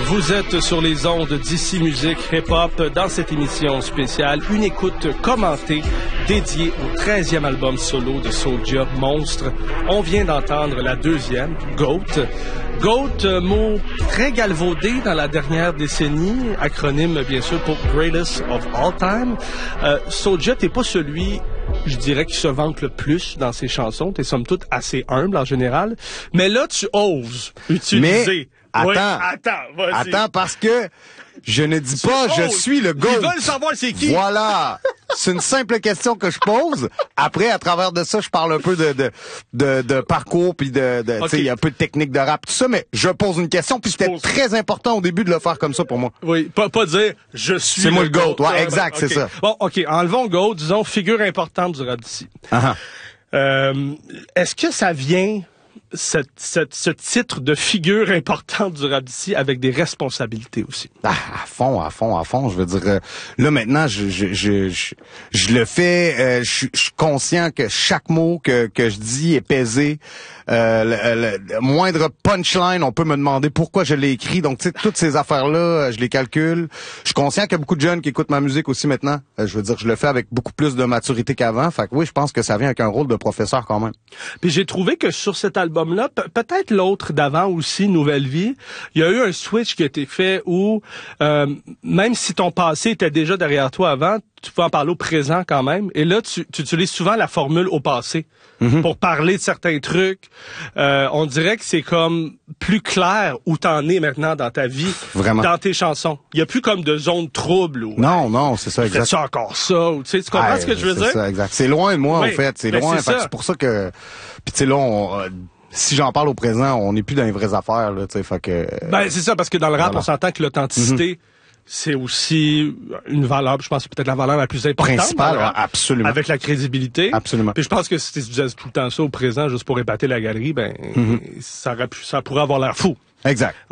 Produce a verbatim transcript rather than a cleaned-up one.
Vous êtes sur les ondes d'ici Musique Hip-Hop dans cette émission spéciale, une écoute commentée dédiée au treizième album solo de Soulja, Monstre. On vient d'entendre la deuxième, Goat. Goat, euh, mot très galvaudé dans la dernière décennie, acronyme bien sûr pour Greatest of All Time. Euh, Soulja, t'es pas celui, je dirais, qui se vante le plus dans ses chansons. T'es somme toute assez humble en général. Mais là, tu oses utiliser... Mais... Attends, oui, attends, vas-y. attends, parce que je ne dis pas je suis le GOAT. Ils veulent savoir c'est qui. Voilà. C'est une simple question que je pose. Après, à travers de ça, je parle un peu de de de, de parcours puis de, de okay. Tu sais, il y a un peu de technique de rap, tout ça, mais je pose une question puis c'était poses... très important au début de le faire comme ça pour moi. Oui, pas pas dire je suis. C'est le moi le GOAT. GOAT. Ouais, exact, okay. c'est ça. Bon, ok, enlevons GOAT, disons figure importante du rap d'ici. Uh-huh. Euh, est-ce que ça vient Cette, cette, ce titre de figure importante du rap d'ici avec des responsabilités aussi? Ah, à fond, à fond, à fond. Je veux dire, euh, là maintenant, je je je je, je le fais. Euh, je, je suis conscient que chaque mot que que je dis est pesé. Euh, le, le, le moindre punchline, on peut me demander pourquoi je l'ai écrit. Donc, tu sais, toutes ces affaires-là, je les calcule. Je suis conscient qu'il y a beaucoup de jeunes qui écoutent ma musique aussi maintenant. Euh, je veux dire, je le fais avec beaucoup plus de maturité qu'avant. Fait que oui, je pense que ça vient avec un rôle de professeur quand même. Puis j'ai trouvé que sur cet album-là, pe- peut-être l'autre d'avant aussi, Nouvelle Vie, il y a eu un switch qui a été fait où, euh, même si ton passé était déjà derrière toi avant, tu pouvais en parler au présent quand même. Et là, tu, tu utilises souvent la formule au passé mm-hmm. pour parler de certains trucs. Euh, on dirait que c'est comme plus clair où t'en es maintenant dans ta vie, Vraiment. Dans tes chansons. Il y a plus comme de zone trouble. Où, non, non, c'est ça, exact. Fais ça encore ça. Ou, tu sais, tu comprends ah, ce que je veux c'est dire? Ça, exact. C'est loin de moi, oui, en fait. C'est ben loin. C'est, fait c'est pour ça que... Puis tu sais, là, on... Euh, si j'en parle au présent, on n'est plus dans les vraies affaires, là, tu sais, fait que... Euh, ben, c'est ça, parce que dans le rap, voilà. On s'entend que l'authenticité... Mm-hmm. C'est aussi une valeur, je pense que c'est peut-être la valeur la plus importante. Principale, ouais, absolument. Avec la crédibilité. Absolument. Puis je pense que si tu disais tout le temps ça au présent, juste pour épater la galerie, ben, mm-hmm. ça, aurait pu, ça pourrait avoir l'air fou. Exact.